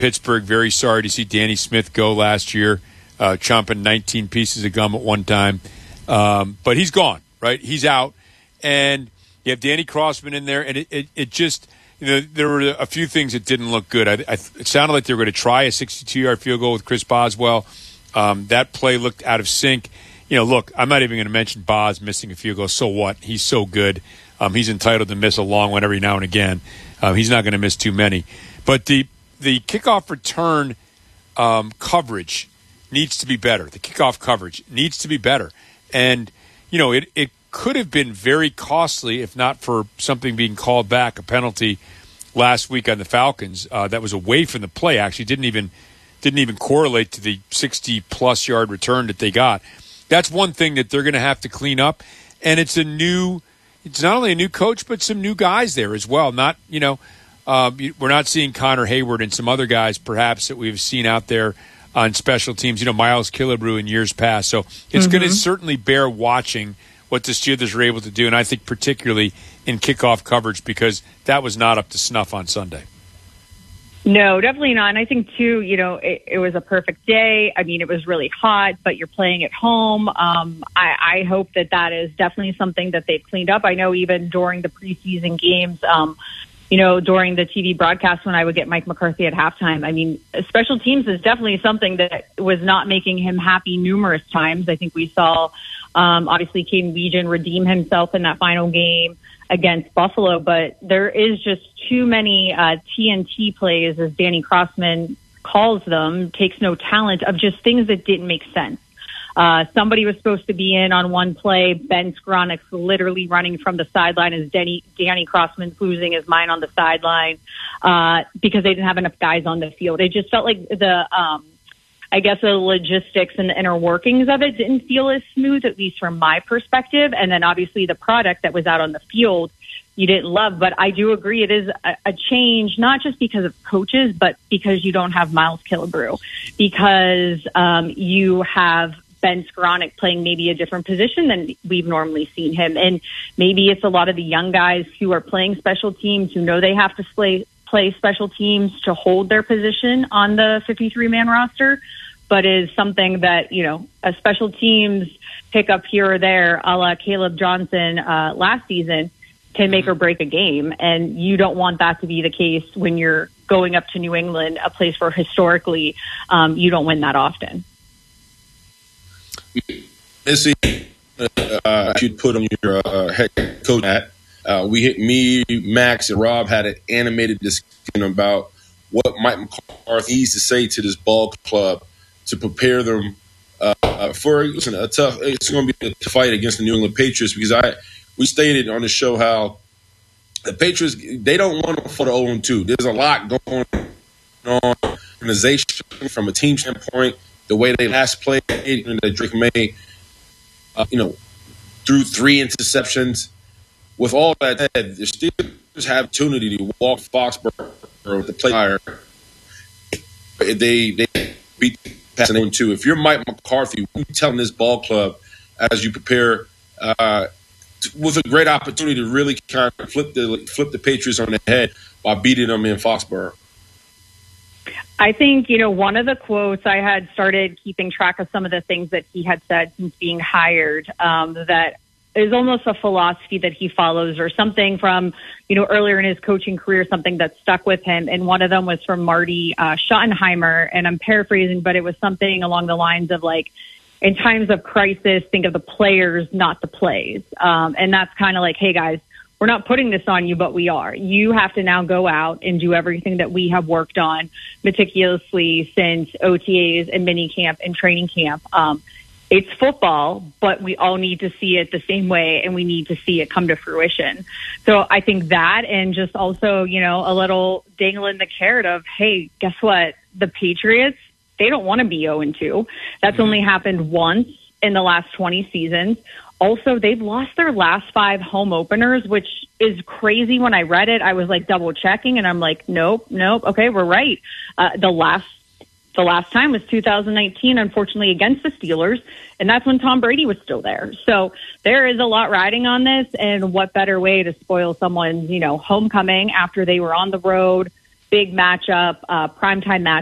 Pittsburgh, very sorry to see Danny Smith go last year, chomping 19 pieces of gum at one time. But he's gone, right? He's out. And you have Danny Crossman in there, and it just, there were a few things that didn't look good. It sounded like they were going to try a 62-yard field goal with Chris Boswell. That play looked out of sync. Look, I'm not even going to mention Boz missing a field goal. So what? He's so good. He's entitled to miss a long one every now and again. He's not going to miss too many. But the kickoff return coverage needs to be better. The kickoff coverage needs to be better. And, it could have been very costly if not for something being called back, a penalty last week on the Falcons that was away from the play, actually. Didn't even correlate to the 60-plus yard return that they got. That's one thing that they're going to have to clean up. And it's not only a new coach, but some new guys there as well. We're not seeing Connor Hayward and some other guys perhaps that we've seen out there on special teams, Miles Killebrew in years past. So it's going to certainly bear watching what the Steelers are able to do, and I think particularly in kickoff coverage, because that was not up to snuff on Sunday. No, definitely not. And I think, too, it was a perfect day. I mean, it was really hot, but you're playing at home. I hope that is definitely something that they've cleaned up. I know even during the preseason games, during the TV broadcast when I would get Mike McCarthy at halftime, I mean, special teams is definitely something that was not making him happy numerous times. I think we saw, obviously, Caden Weegan redeem himself in that final game against Buffalo, but there is just too many TNT plays, as Danny Crossman calls them, takes no talent, of just things that didn't make sense. Somebody was supposed to be in on one play. Ben Skowronek's literally running from the sideline as Danny Crossman's losing his mind on the sideline because they didn't have enough guys on the field. It just felt like the logistics and the inner workings of it didn't feel as smooth, at least from my perspective. And then obviously the product that was out on the field you didn't love. But I do agree it is a change, not just because of coaches, but because you don't have Miles Killebrew, because you have Ben Skowronek playing maybe a different position than we've normally seen him. And maybe it's a lot of the young guys who are playing special teams who know they have to play special teams to hold their position on the 53-man roster, but is something that, a special teams pickup here or there, a la Caleb Johnson last season, can make or break a game. And you don't want that to be the case when you're going up to New England, a place where historically you don't win that often. Missy, you'd put on your head coach hat. Me, Max, and Rob had an animated discussion about what Mike McCarthy needs to say to this ball club to prepare them for a tough. It's going to be a fight against the New England Patriots, because we stated on the show how the Patriots, they don't want to fall to 0-2. There's a lot going on organization from a team standpoint. The way they last played, that Drake May, threw 3 interceptions. With all that said, the Steelers have opportunity to walk Foxborough with the play higher. They beat passing 0-2. If you're Mike McCarthy, what are you telling this ball club as you prepare with a great opportunity to really kind of flip the Patriots on their head by beating them in Foxborough? I think, one of the quotes, I had started keeping track of some of the things that he had said since being hired, that is almost a philosophy that he follows, or something from, earlier in his coaching career, something that stuck with him. And one of them was from Marty Schottenheimer, and I'm paraphrasing, but it was something along the lines of like, in times of crisis, think of the players, not the plays. And that's kind of like, hey guys, we're not putting this on you, but we are. You have to now go out and do everything that we have worked on meticulously since OTAs and minicamp and training camp. It's football, but we all need to see it the same way, and we need to see it come to fruition. So I think that, and just also, a little dangling the carrot of, hey, guess what? The Patriots, they don't want to be 0-2. That's only happened once in the last 20 seasons. Also, they've lost their last 5 home openers, which is crazy. When I read it, I was like double checking, and I'm like, nope. Okay, we're right. The last time was 2019, unfortunately, against the Steelers, and that's when Tom Brady was still there. So there is a lot riding on this, and what better way to spoil someone's, homecoming after they were on the road, big matchup, primetime